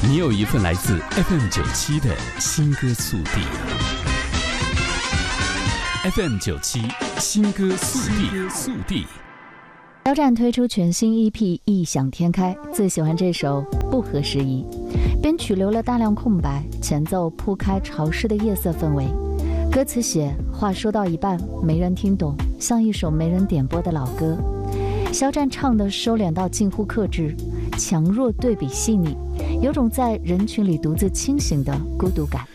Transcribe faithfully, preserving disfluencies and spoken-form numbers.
你有一份来自 F M 九七的新歌速递。F M 九七新歌速递速递。 肖战推出全新 E P《异想天开》，最喜欢这首《不合时宜》，编曲留了大量空白，前奏铺开潮湿的夜色氛围。歌词写话说到一半没人听懂，像一首没人点播的老歌。肖战唱的收敛到近乎克制，强弱对比细腻，有种在人群里独自清醒的孤独感。